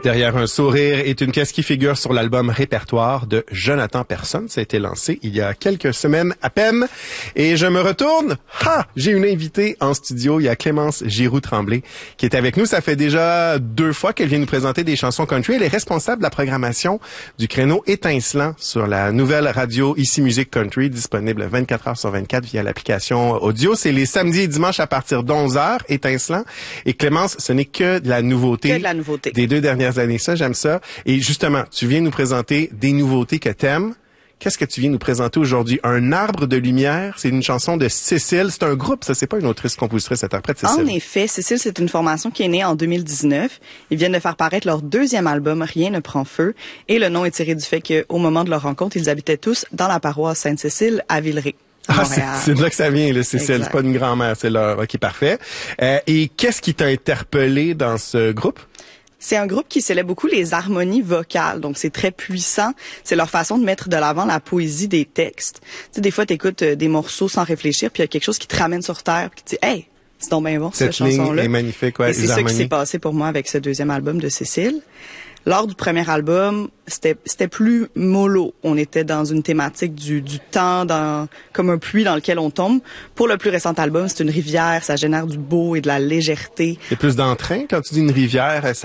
Derrière un sourire est une pièce qui figure sur l'album Répertoire de Jonathan Personne. Ça a été lancé il y a quelques semaines à peine. Et je me retourne. J'ai une invitée en studio. Il y a Clémence Giroux-Tremblay qui est avec nous. Ça fait déjà 2 fois qu'elle vient nous présenter des chansons country. Elle est responsable de la programmation du créneau étincelant sur la nouvelle radio Ici Musique Country, disponible 24 heures sur 24 via l'application audio. C'est les samedis et dimanches à partir d'11h, étincelant. Et Clémence, ce n'est que de la nouveauté. Que de la nouveauté. Des 2 dernières années. Ça, j'aime ça. Et justement, tu viens nous présenter des nouveautés que t'aimes. Qu'est-ce que tu viens nous présenter aujourd'hui? Un arbre de lumière, c'est une chanson de Cécile. C'est un groupe, ça, c'est pas une autrice, compositrice, interprète, Cécile. En effet, Cécile, c'est une formation qui est née en 2019. Ils viennent de faire paraître leur 2e album, Rien ne prend feu. Et le nom est tiré du fait qu'au moment de leur rencontre, ils habitaient tous dans la paroisse Sainte-Cécile à Villeray. C'est de là que ça vient, le Cécile. Exact. C'est pas une grand-mère, c'est là. OK, parfait. Et qu'est-ce qui t'a interpellé dans ce groupe? C'est un groupe qui célèbre beaucoup les harmonies vocales, donc c'est très puissant. C'est leur façon de mettre de l'avant la poésie des textes. Tu sais, des fois, t'écoutes des morceaux sans réfléchir, puis il y a quelque chose qui te ramène sur terre, puis tu dis, hey, c'est donc bien bon, cette chanson-là. Cette ligne est magnifique, ouais. Et c'est ça qui s'est passé pour moi avec ce 2e album de Cécile. Lors du premier album, c'était plus mollo. On était dans une thématique du temps, comme un puits dans lequel on tombe. Pour le plus récent album, c'est une rivière, ça génère du beau et de la légèreté. C'est plus d'entrain quand tu dis une rivière,